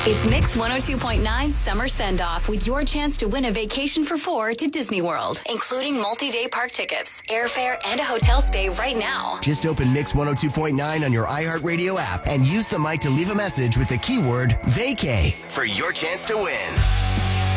It's Mix 102.9 Summer Send-Off with your chance to win a vacation for 4 to Disney World, including multi-day park tickets, airfare, and a hotel stay right now. Just open Mix 102.9 on your iHeartRadio app and use the mic to leave a message with the keyword vacay for your chance to win.